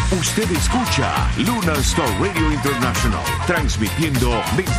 Usted escucha Lunar Star Radio International, transmitiendo desde